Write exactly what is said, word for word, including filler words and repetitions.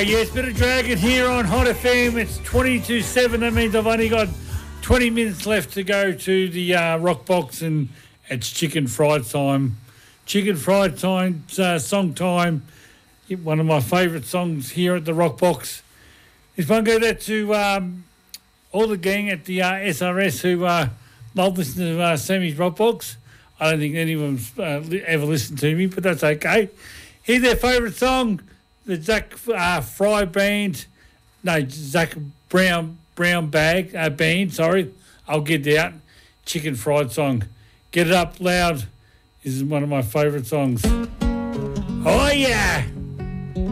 yes, bit of Dragon here on Hot F M. It's twenty-two seven. That means I've only got twenty minutes left to go to the uh, rock box, and it's chicken fried time. Chicken fried time, uh, song time. One of my favourite songs here at the rock box. This one goes out to um, all the gang at the uh, S R S who uh, love listening to uh, Sammy's rock box. I don't think anyone's uh, li- ever listened to me, but that's okay. Here's their favourite song, the Zach uh, Fry Band. No, Zach Brown Brown Bag uh, Band, sorry. I'll get it out. Chicken fried song. Get it up loud. This is one of my favourite songs. Oh, yeah.